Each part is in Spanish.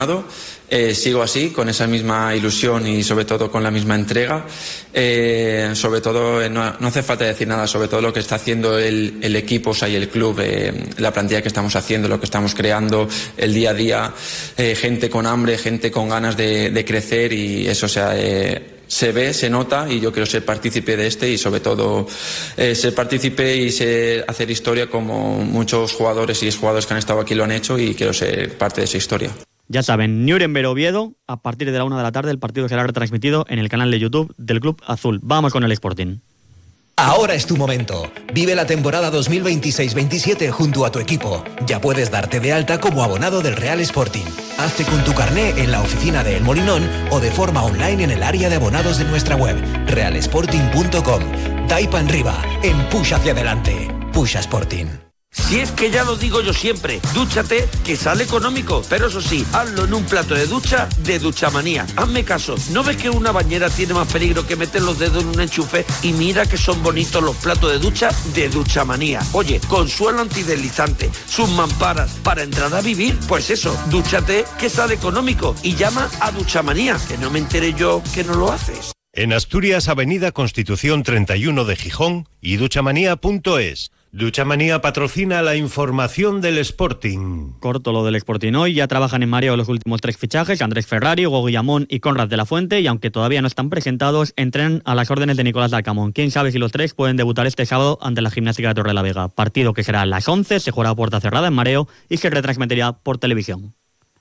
Sigo así, con esa misma ilusión y sobre todo con la misma entrega. Sobre todo, no hace falta decir nada, sobre todo lo que está haciendo el equipo, o sea, y el club, la plantilla que estamos haciendo, lo que estamos creando, el día a día, gente con hambre, gente con ganas de crecer, y eso, o sea, se ve, se nota, y yo quiero ser partícipe de y sobre todo ser partícipe y hacer historia como muchos jugadores y exjugadores que han estado aquí lo han hecho, y quiero ser parte de esa historia. Ya saben, Nuremberg-Oviedo, a partir de la 1 de la tarde, el partido será retransmitido en el canal de YouTube del Club Azul. Vamos con el Sporting. Ahora es tu momento. Vive la temporada 2026-27 junto a tu equipo. Ya puedes darte de alta como abonado del Real Sporting. Hazte con tu carné en la oficina de El Molinón o de forma online en el área de abonados de nuestra web, realsporting.com. Taipa arriba, empuja hacia adelante. Pusha Sporting. Si es que ya lo digo yo siempre, dúchate, que sale económico, pero eso sí, hazlo en un plato de ducha de Duchamanía. Hazme caso, ¿no ves que una bañera tiene más peligro que meter los dedos en un enchufe? Y mira que son bonitos los platos de ducha de Duchamanía. Oye, con suelo antideslizante, sus mamparas, para entrar a vivir, pues eso, dúchate, que sale económico, y llama a Duchamanía, que no me enteré yo que no lo haces. En Asturias, Avenida Constitución 31 de Gijón y duchamanía.es. Duchamanía patrocina la información del Sporting. Corto lo del Sporting hoy, ya trabajan en mareo los últimos 3 fichajes, Andrés Ferrari, Hugo Guillamón y Conrad de la Fuente, y aunque todavía no están presentados, entrenan a las órdenes de Nicolás Larcamón. Quién sabe si los 3 pueden debutar este sábado ante la Gimnástica de Torrelavega. Partido que será a las 11, se jugará a puerta cerrada en mareo y se retransmitirá por televisión.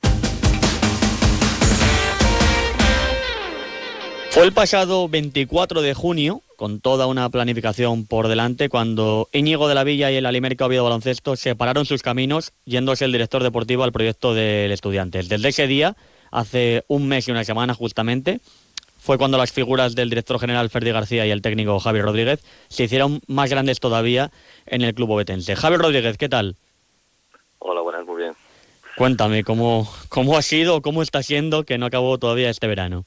Fue el pasado 24 de junio, con toda una planificación por delante, cuando Íñigo de la Villa y el Alimérica Oviedo Baloncesto separaron sus caminos, yéndose el director deportivo al proyecto del Estudiantes. Desde ese día, hace un mes y una semana justamente, fue cuando las figuras del director general Ferdi García y el técnico Javi Rodríguez se hicieron más grandes todavía en el club ovetense. Javi Rodríguez, ¿qué tal? Hola, buenas, muy bien. Cuéntame, ¿cómo ha sido, cómo está siendo que no acabó todavía este verano?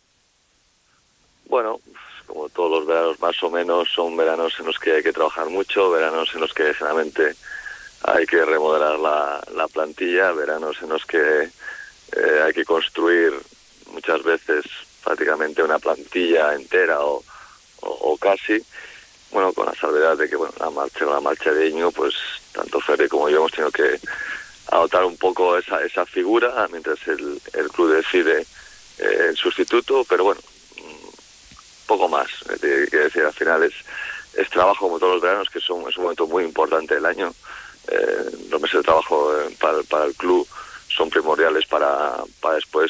Bueno, como todos los veranos más o menos, son veranos en los que hay que trabajar mucho, veranos en los que generalmente hay que remodelar la plantilla, veranos en los que hay que construir muchas veces prácticamente una plantilla entera o casi. Bueno, con la salvedad de que la marcha de Íñigo, pues tanto Ferri como yo hemos tenido que adoptar un poco esa figura mientras el club decide el sustituto, pero bueno, poco más. Quiero decir, al final es trabajo como todos los veranos, que es un momento muy importante del año. Los meses de trabajo para el club son primordiales para después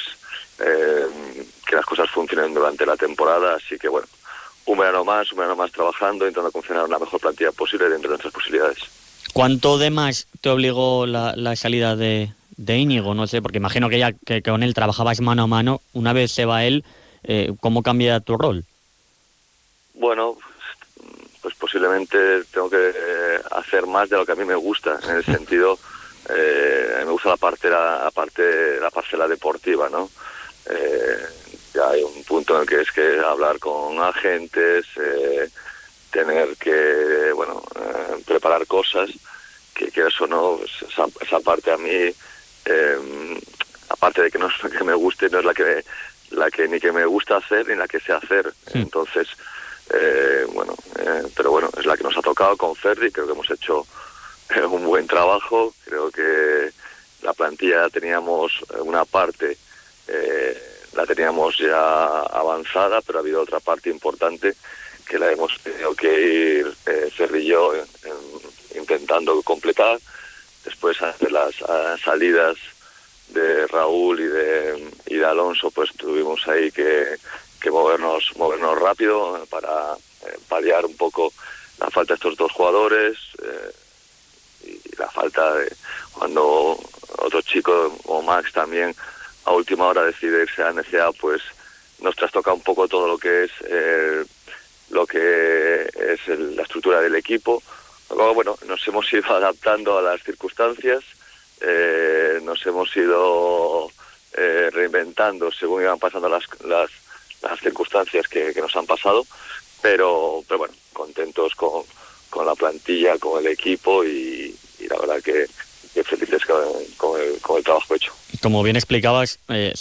que las cosas funcionen durante la temporada, así que bueno, un verano más trabajando, intentando funcionar una mejor plantilla posible dentro de nuestras posibilidades. ¿Cuánto de más te obligó la salida de Íñigo? No sé, porque imagino que ya que con él trabajabas mano a mano. Una vez se va él, ¿cómo cambia tu rol? Bueno, pues posiblemente tengo que hacer más de lo que a mí me gusta, en el sentido, a mí me gusta la parcela deportiva, ¿no? Ya hay un punto en el que es que hablar con agentes, tener que, preparar cosas, que eso no, esa parte a mí, aparte de que no es la que me guste, no es la que ni que me gusta hacer ni la que sé hacer. Sí. Entonces, pero bueno, es la que nos ha tocado con Ferdi. Creo que hemos hecho un buen trabajo. Creo que la plantilla teníamos una parte, la teníamos ya avanzada, pero ha habido otra parte importante que la hemos tenido que ir Ferdi y yo intentando completar. Después de las salidas de Raúl y de Alonso, pues tuvimos ahí que movernos rápido para paliar un poco la falta de estos dos jugadores y la falta de cuando otro chico como Max también a última hora decide irse a la NCA, pues nos trastoca un poco todo lo que es la estructura del equipo. Luego, bueno, nos hemos ido adaptando a las circunstancias, nos hemos ido reinventando según iban pasando las circunstancias que nos han pasado, pero bueno, contentos con la plantilla, con el equipo y la verdad que felices con el trabajo hecho. Como bien explicabas,